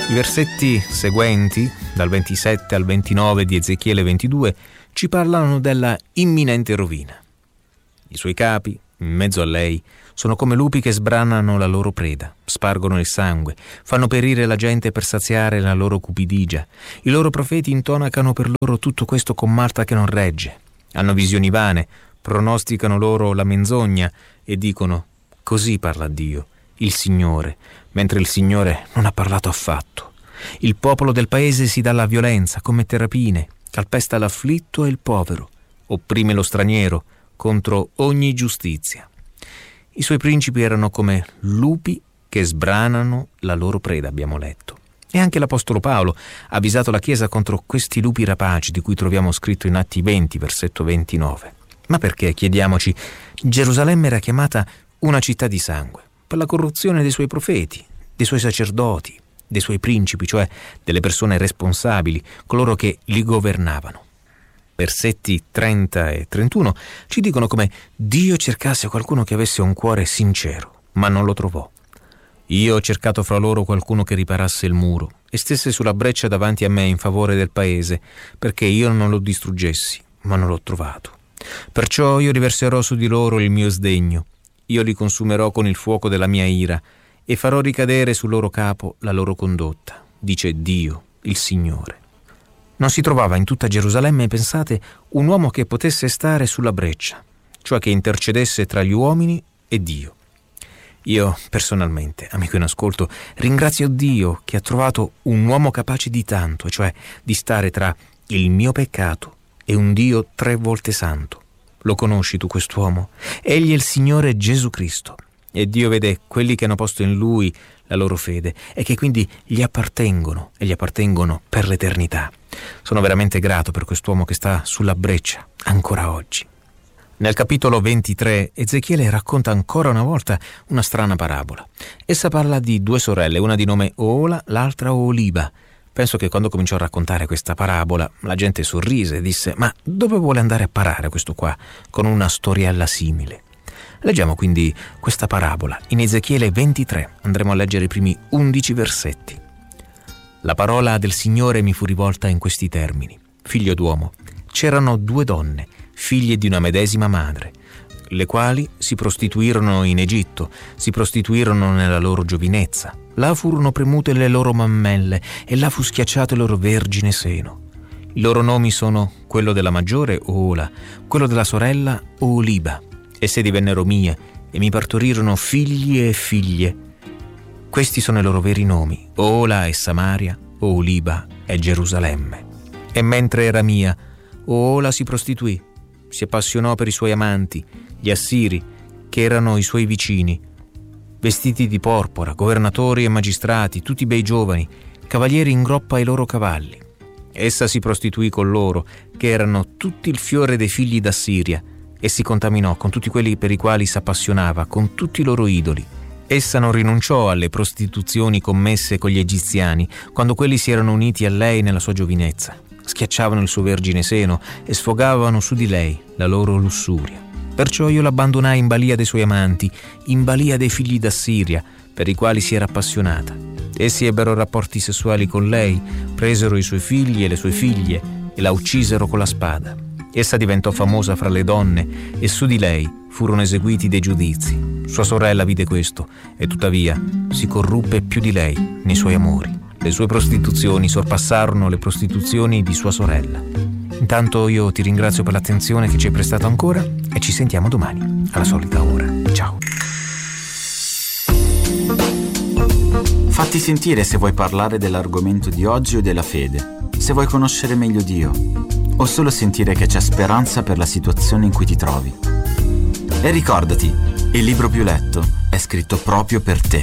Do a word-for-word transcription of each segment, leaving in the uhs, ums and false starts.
I versetti seguenti, dal ventisette al ventinove di Ezechiele ventidue, ci parlano della imminente rovina. I suoi capi, in mezzo a lei, sono come lupi che sbranano la loro preda, spargono il sangue, fanno perire la gente per saziare la loro cupidigia. I loro profeti intonacano per loro tutto questo con Marta che non regge. Hanno visioni vane, pronosticano loro la menzogna e dicono: così parla Dio, il Signore, mentre il Signore non ha parlato affatto. Il popolo del paese si dà alla violenza, commette rapine, calpesta l'afflitto e il povero, opprime lo straniero contro ogni giustizia. I suoi principi erano come lupi che sbranano la loro preda, abbiamo letto. E anche l'Apostolo Paolo ha avvisato la Chiesa contro questi lupi rapaci di cui troviamo scritto in Atti venti, versetto ventinove. Ma perché, chiediamoci, Gerusalemme era chiamata una città di sangue? Per la corruzione dei suoi profeti, dei suoi sacerdoti, dei suoi principi, cioè delle persone responsabili, coloro che li governavano. Versetti trenta e trentuno ci dicono come Dio cercasse qualcuno che avesse un cuore sincero, ma non lo trovò. Io ho cercato fra loro qualcuno che riparasse il muro e stesse sulla breccia davanti a me in favore del paese, perché io non lo distruggessi, ma non l'ho trovato. Perciò io riverserò su di loro il mio sdegno, io li consumerò con il fuoco della mia ira e farò ricadere sul loro capo la loro condotta, dice Dio, il Signore. Non si trovava in tutta Gerusalemme, pensate, un uomo che potesse stare sulla breccia, cioè che intercedesse tra gli uomini e Dio. Io, personalmente, amico in ascolto, ringrazio Dio che ha trovato un uomo capace di tanto, cioè di stare tra il mio peccato e un Dio tre volte santo. Lo conosci tu quest'uomo? Egli è il Signore Gesù Cristo. E Dio vede quelli che hanno posto in Lui la loro fede e che quindi gli appartengono e gli appartengono per l'eternità. Sono veramente grato per quest'uomo che sta sulla breccia ancora oggi. Nel capitolo ventitré Ezechiele racconta ancora una volta una strana parabola. Essa parla di due sorelle, una di nome Oola, l'altra Oliba. Penso che quando cominciò a raccontare questa parabola la gente sorrise e disse: ma dove vuole andare a parare questo qua con una storiella simile? Leggiamo quindi questa parabola in Ezechiele ventitré. Andremo a leggere i primi undici versetti. La parola del Signore mi fu rivolta in questi termini: figlio d'uomo, c'erano due donne, figlie di una medesima madre, le quali si prostituirono in Egitto, si prostituirono nella loro giovinezza. Là furono premute le loro mammelle e là fu schiacciato il loro vergine seno. I loro nomi sono quello della maggiore, Oola, quello della sorella, Oliba. Esse divennero mie e mi partorirono figli e figlie. Questi sono i loro veri nomi: Oola è Samaria, Oliba è Gerusalemme. E mentre era mia, Oola si prostituì, si appassionò per i suoi amanti, gli assiri, che erano i suoi vicini, vestiti di porpora, governatori e magistrati, tutti bei giovani, cavalieri in groppa ai loro cavalli. Essa si prostituì con loro, che erano tutti il fiore dei figli d'Assiria, e si contaminò con tutti quelli per i quali s'appassionava, con tutti i loro idoli. Essa non rinunciò alle prostituzioni commesse con gli egiziani, quando quelli si erano uniti a lei nella sua giovinezza. Schiacciavano il suo vergine seno e sfogavano su di lei la loro lussuria. Perciò io l'abbandonai in balia dei suoi amanti, in balia dei figli d'Assiria, per i quali si era appassionata. Essi ebbero rapporti sessuali con lei, presero i suoi figli e le sue figlie e la uccisero con la spada. Essa diventò famosa fra le donne e su di lei furono eseguiti dei giudizi. Sua sorella vide questo e tuttavia si corruppe più di lei nei suoi amori. Le sue prostituzioni sorpassarono le prostituzioni di sua sorella. Intanto io ti ringrazio per l'attenzione che ci hai prestato ancora e ci sentiamo domani alla solita ora. Ciao. Fatti sentire se vuoi parlare dell'argomento di oggi o della fede, se vuoi conoscere meglio Dio, o solo sentire che c'è speranza per la situazione in cui ti trovi. E ricordati, il libro più letto è scritto proprio per te.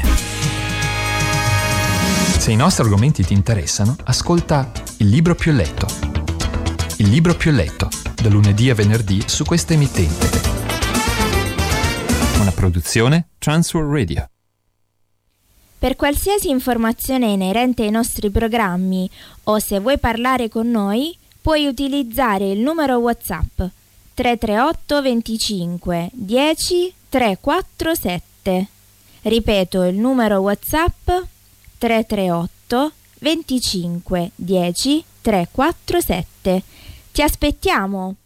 Se i nostri argomenti ti interessano, ascolta Il libro più letto. Il libro più letto, da lunedì a venerdì su questa emittente. Una produzione Transworld Radio. Per qualsiasi informazione inerente ai nostri programmi o se vuoi parlare con noi, puoi utilizzare il numero WhatsApp tre tre otto venticinque dieci tre quattro sette. Ripeto il numero WhatsApp tre tre otto venticinque dieci trecentoquarantasette. Ti aspettiamo!